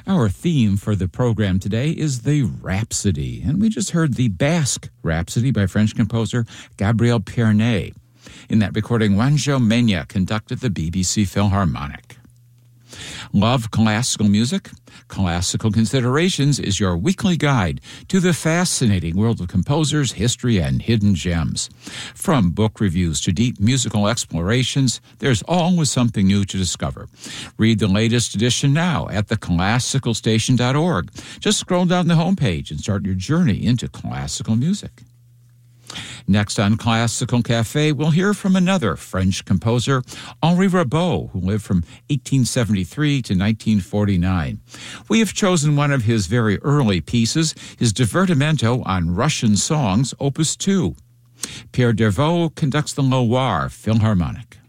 Our theme for the program today is the Rhapsody, and we just heard the Basque Rhapsody by French composer Gabriel Pierné. In that recording, Juanjo Mena conducted the BBC Philharmonic. Love classical music? Classical Considerations is your weekly guide to the fascinating world of composers, history, and hidden gems. From book reviews to deep musical explorations, there's always something new to discover. Read the latest edition now at theclassicalstation.org. Just scroll down the homepage and start your journey into classical music. Next on Classical Cafe, we'll hear from another French composer, Henri Rabaud, who lived from 1873 to 1949. We have chosen one of his very early pieces, his Divertimento on Russian Songs, Opus 2. Pierre Dervaux conducts the Loire Philharmonic.